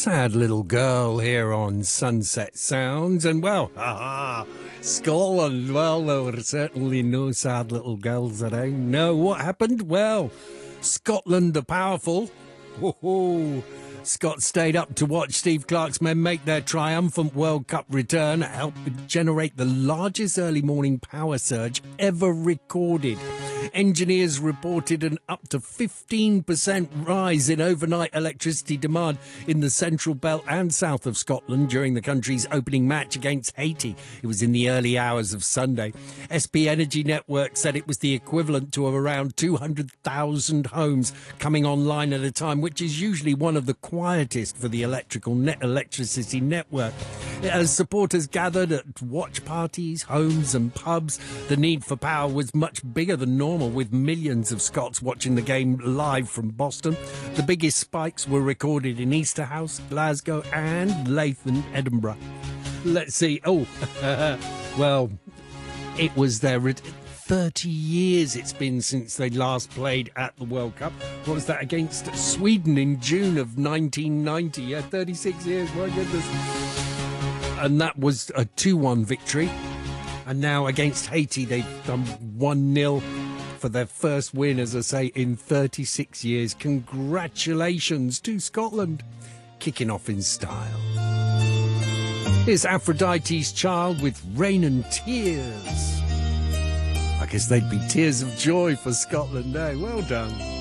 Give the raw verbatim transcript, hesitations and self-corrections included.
sad little girl here on Sunset Sounds. And, well, haha, Scotland. Well, there were certainly no sad little girls around. No, what happened? Well, Scotland are powerful. Ho-ho. Scott stayed up to watch Steve Clarke's men make their triumphant World Cup return, helped generate the largest early morning power surge ever recorded. Engineers reported an up to fifteen percent rise in overnight electricity demand in the central belt and south of Scotland during the country's opening match against Haiti. It was in the early hours of Sunday. S P Energy Network said it was the equivalent to around two hundred thousand homes coming online at a time, which is usually one of the quietest for the electrical net electricity network. As supporters gathered at watch parties, homes and pubs, the need for power was much bigger than normal, with millions of Scots watching the game live from Boston. The biggest spikes were recorded in Easterhouse, Glasgow and Leith and Edinburgh. Let's see. Oh, well, it was their thirty years it's been since they last played at the World Cup. What was that, against Sweden in June of nineteen ninety? Yeah, thirty-six years, my goodness. And that was a two one victory. And now against Haiti, they've done one nil for their first win, as I say, in thirty-six years. Congratulations to Scotland. Kicking off in style. Here's Aphrodite's Child with Rain and Tears. I guess they'd be tears of joy for Scotland, eh? Well done.